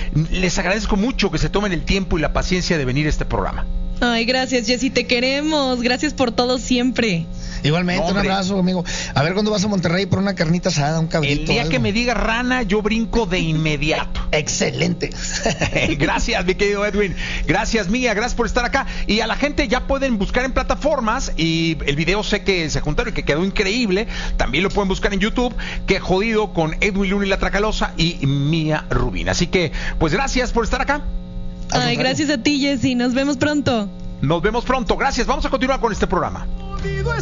les agradezco mucho que se tomen el tiempo y la paciencia de venir a este programa. Ay, gracias, Jessy, te queremos. Gracias por todo siempre. Igualmente, un abrazo, amigo. A ver cuándo vas a Monterrey por una carnita asada, un cabrito. El día algo. que me diga Rana, yo brinco de inmediato. Excelente. Gracias, mi querido Edwin. Gracias, Mía. Gracias por estar acá. Y a la gente ya pueden buscar en plataformas. Y el video sé que se juntaron y que quedó increíble. También lo pueden buscar en YouTube. Qué jodido con Edwin Luna y la Tracalosa y Mía Rubín. Así que, pues gracias por estar acá. Ay, gracias a ti, Jessy. Nos vemos pronto. Nos vemos pronto. Gracias. Vamos a continuar con este programa.